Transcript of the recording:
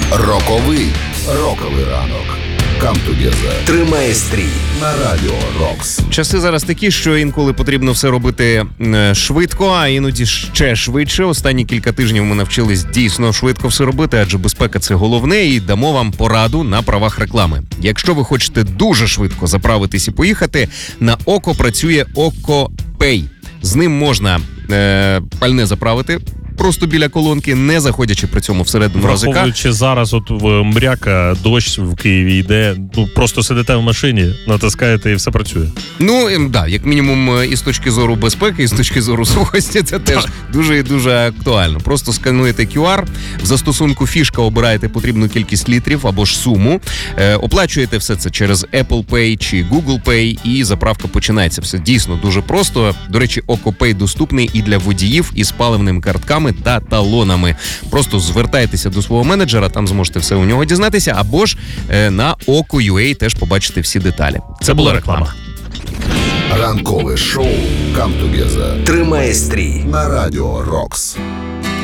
Роковий ранок. Come together. Тримає стрій На радіо Рокс. Часи зараз такі, що інколи потрібно все робити швидко, а іноді ще швидше. Останні кілька тижнів ми навчились дійсно швидко все робити, адже безпека – це головне, і дамо вам пораду на правах реклами. Якщо ви хочете дуже швидко заправитись і поїхати, на ОКО працює ОКО Pay. З ним можна пальне заправити просто біля колонки, не заходячи при цьому всередину РЗК. Враховуючи зараз от в мряка, дощ в Києві йде, просто сидите в машині, натискаєте і все працює. Ну, да, як мінімум і з точки зору безпеки, і з точки зору сухості, це теж дуже і дуже актуально. Просто скануєте QR, в застосунку фішка обираєте потрібну кількість літрів або ж суму, оплачуєте все це через Apple Pay чи Google Pay, і заправка починається. Все дійсно дуже просто. До речі, ОКО Pay доступний і для водіїв із паливними картками та талонами. Просто звертайтеся до свого менеджера, там зможете все у нього дізнатися, або ж на OKO.ua теж побачите всі деталі. Це була реклама. Ранкове шоу Come together. Тримає стрій На радіо Рокс.